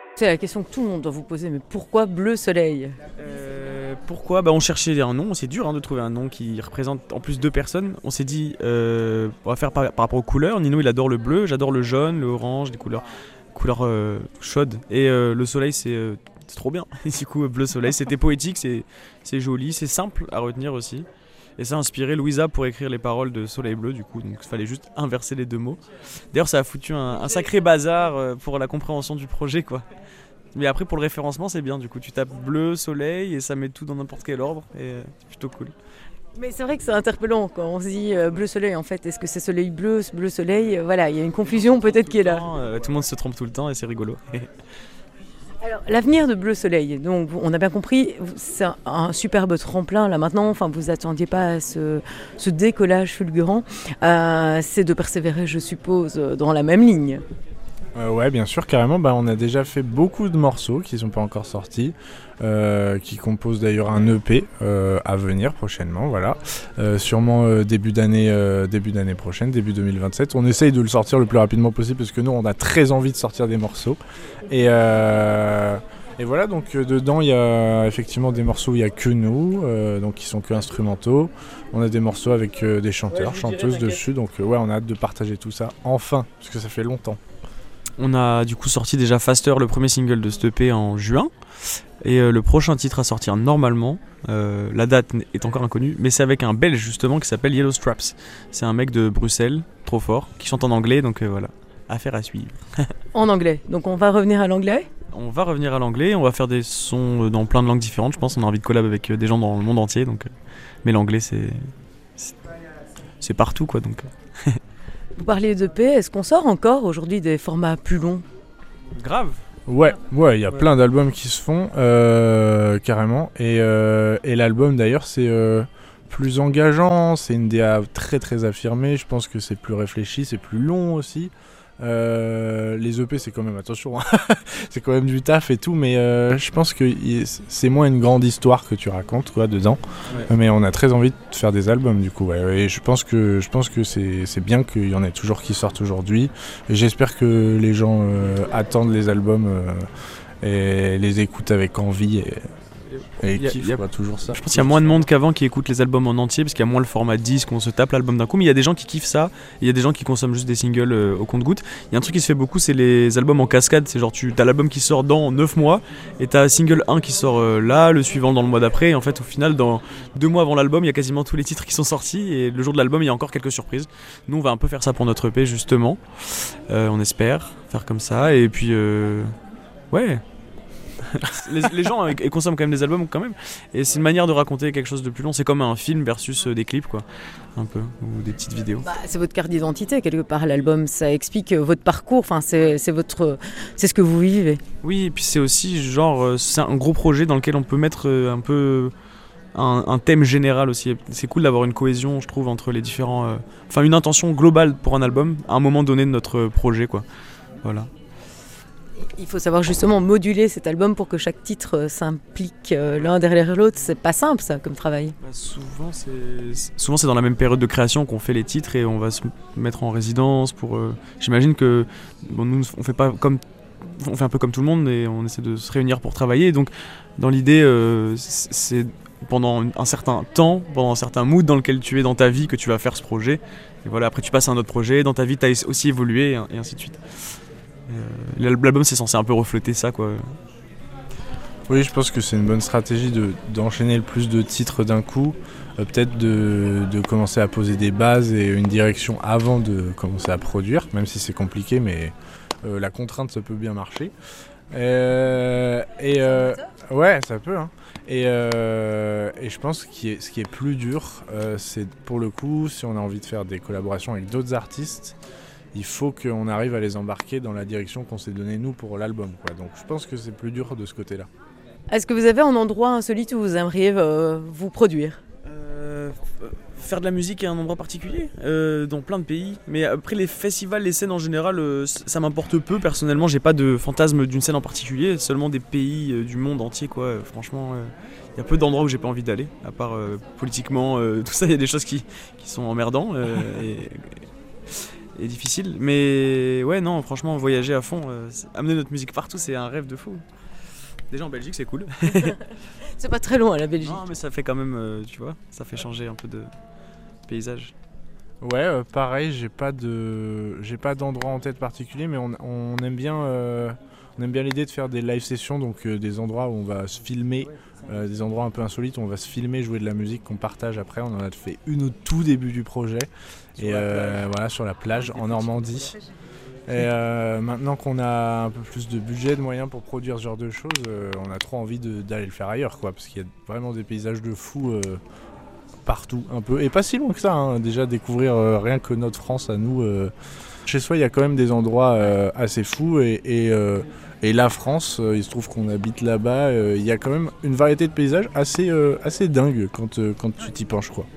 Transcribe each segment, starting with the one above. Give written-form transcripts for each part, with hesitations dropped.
C'est la question que tout le monde doit vous poser, mais pourquoi Bleu Soleil? Pourquoi On cherchait un nom, c'est dur de trouver un nom qui représente en plus deux personnes. On s'est dit, on va faire par rapport aux couleurs. Nino il adore le bleu, j'adore le jaune, le orange, des couleurs chaudes. Et le soleil c'est trop bien. Et du coup Bleu Soleil, c'était poétique, c'est joli, c'est simple à retenir aussi. Et ça a inspiré Louisa pour écrire les paroles de Soleil Bleu du coup, donc il fallait juste inverser les deux mots. D'ailleurs ça a foutu un sacré bazar pour la compréhension du projet quoi. Mais après pour le référencement c'est bien, du coup tu tapes bleu, soleil et ça met tout dans n'importe quel ordre et c'est plutôt cool. Mais c'est vrai que c'est interpellant quand on se dit Bleu Soleil en fait. Est-ce que c'est soleil bleu, bleu soleil? Voilà, il y a une confusion peut-être qui est là. Tout le monde se trompe tout le temps et c'est rigolo. Alors, l'avenir de Bleu Soleil, donc on a bien compris, c'est un superbe tremplin là maintenant, enfin vous attendiez pas à ce décollage fulgurant, c'est de persévérer je suppose dans la même ligne. Ouais, bien sûr, carrément. On a déjà fait beaucoup de morceaux qui ne sont pas encore sortis, qui composent d'ailleurs un EP à venir prochainement. Voilà, sûrement début d'année prochaine, début 2027. On essaye de le sortir le plus rapidement possible parce que nous, on a très envie de sortir des morceaux. Et voilà, donc dedans, il y a effectivement des morceaux où il n'y a que nous, donc qui sont que instrumentaux. On a des morceaux avec des chanteurs, chanteuses dessus. Donc on a hâte de partager tout ça enfin, parce que ça fait longtemps. On a du coup sorti déjà Faster, le premier single de cet EP en juin. Et le prochain titre à sortir normalement, la date est encore inconnue, mais c'est avec un Belge justement qui s'appelle Yellow Straps. C'est un mec de Bruxelles, trop fort, qui chante en anglais, donc voilà, affaire à suivre. En anglais, donc on va revenir à l'anglais. On va revenir à l'anglais, on va faire des sons dans plein de langues différentes, je pense, on a envie de collab avec des gens dans le monde entier, donc, mais l'anglais c'est partout quoi, donc... Vous parliez d'EP, est-ce qu'on sort encore aujourd'hui des formats plus longs? Grave. Ouais, il y a plein d'albums qui se font, carrément. Et l'album d'ailleurs, c'est plus engageant, c'est une DA très très affirmée. Je pense que c'est plus réfléchi, c'est plus long aussi. Les EP, c'est quand même, attention, hein, c'est quand même du taf et tout, mais je pense que c'est moins une grande histoire que tu racontes quoi, dedans. Ouais. Mais on a très envie de faire des albums du coup. Ouais. Et je pense que c'est bien qu'il y en ait toujours qui sortent aujourd'hui. Et j'espère que les gens attendent les albums et les écoutent avec envie. Et kiffent toujours ça. Je pense qu'il y a moins de monde qu'avant qui écoute les albums en entier parce qu'il y a moins le format disque, on se tape l'album d'un coup, mais il y a des gens qui kiffent ça, il y a des gens qui consomment juste des singles au compte-gouttes. Il y a un truc qui se fait beaucoup, c'est les albums en cascade, c'est genre t'as l'album qui sort dans 9 mois et t'as single 1 qui sort là, le suivant dans le mois d'après, et en fait au final dans 2 mois avant l'album il y a quasiment tous les titres qui sont sortis et le jour de l'album il y a encore quelques surprises. Nous on va un peu faire ça pour notre EP justement, on espère faire comme ça et puis ouais. les gens ils consomment quand même des albums quand même et c'est une manière de raconter quelque chose de plus long, c'est comme un film versus des clips quoi, un peu, ou des petites vidéos. C'est votre carte d'identité quelque part l'album, ça explique votre parcours, enfin c'est ce que vous vivez. Oui, et puis c'est aussi genre c'est un gros projet dans lequel on peut mettre un peu un thème général aussi. C'est cool d'avoir une cohésion je trouve entre les différents enfin une intention globale pour un album à un moment donné de notre projet quoi. Voilà. Il faut savoir justement moduler cet album pour que chaque titre s'implique l'un derrière l'autre. C'est pas simple ça comme travail. Souvent c'est dans la même période de création qu'on fait les titres et on va se mettre en résidence pour. J'imagine que nous on fait un peu comme tout le monde et on essaie de se réunir pour travailler. Donc dans l'idée c'est pendant un certain temps, pendant un certain mood dans lequel tu es dans ta vie que tu vas faire ce projet. Et voilà, après tu passes à un autre projet, dans ta vie tu as aussi évolué et ainsi de suite. L'album c'est censé un peu refléter ça quoi. Oui, je pense que c'est une bonne stratégie d'enchaîner le plus de titres d'un coup, peut-être de commencer à poser des bases et une direction avant de commencer à produire, même si c'est compliqué, mais la contrainte ça peut bien marcher. Ouais, ça peut. Hein. Et je pense que ce qui est plus dur, c'est pour le coup, si on a envie de faire des collaborations avec d'autres artistes, il faut qu'on arrive à les embarquer dans la direction qu'on s'est donnée nous pour l'album, quoi. Donc je pense que c'est plus dur de ce côté-là. Est-ce que vous avez un endroit insolite où vous aimeriez vous produire ? Faire de la musique à un endroit particulier, dans plein de pays. Mais après les festivals, les scènes en général, ça m'importe peu. Personnellement, j'ai pas de fantasme d'une scène en particulier, seulement des pays du monde entier, quoi. Franchement, il y a peu d'endroits où j'ai pas envie d'aller, à part politiquement, tout ça, il y a des choses qui sont emmerdants. est difficile. Mais ouais, non, franchement, voyager à fond, amener notre musique partout, c'est un rêve de fou. Déjà en Belgique, c'est cool. C'est pas très loin la Belgique. Non, mais ça fait quand même, tu vois, ça fait changer un peu de paysage. Ouais, pareil, j'ai pas d'endroit en tête particulier, mais on aime bien l'idée de faire des live sessions, donc des endroits où on va se filmer, des endroits un peu insolites où on va se filmer, jouer de la musique qu'on partage après. On en a fait une au tout début du projet, voilà, sur la plage en Normandie. Et maintenant qu'on a un peu plus de budget, de moyens pour produire ce genre de choses, on a trop envie d'aller le faire ailleurs, quoi, parce qu'il y a vraiment des paysages de fous partout un peu, et pas si loin que ça, hein. Déjà découvrir rien que notre France à nous, chez soi il y a quand même des endroits assez fous, et la France, il se trouve qu'on habite là-bas, il y a quand même une variété de paysages assez dingue quand tu t'y penches, quoi.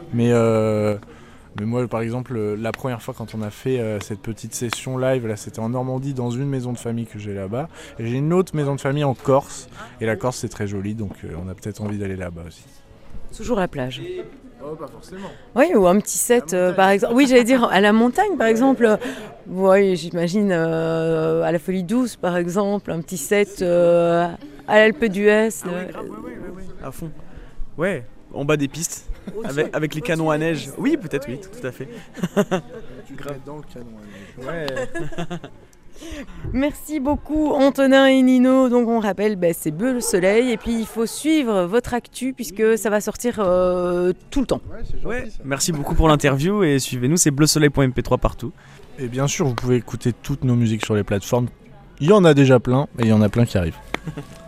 Mais moi par exemple la première fois quand on a fait cette petite session live là, c'était en Normandie dans une maison de famille que j'ai là-bas, et j'ai une autre maison de famille en Corse, et la Corse c'est très joli, donc on a peut-être envie d'aller là-bas aussi. Toujours la plage. Oh, pas forcément. Oui, ou un petit set, par exemple. Oui, j'allais dire à la montagne, par exemple. Oui, j'imagine à la Folie Douce, par exemple, un petit set à l'Alpe d'Huez. Ouais, à fond. Ouais, en bas des pistes, avec les canons à neige. Oui, peut-être, oui, tout à fait. Tu graves dans le canon à neige. Ouais. Merci beaucoup Antonin et Nino. Donc on rappelle, c'est Bleu le Soleil, et puis il faut suivre votre actu puisque ça va sortir tout le temps. Ouais, c'est gentil, Ouais. ça. Merci beaucoup pour l'interview et suivez-nous, c'est bleusoleil.mp3 partout. Et bien sûr, vous pouvez écouter toutes nos musiques sur les plateformes. Il y en a déjà plein, et il y en a plein qui arrivent.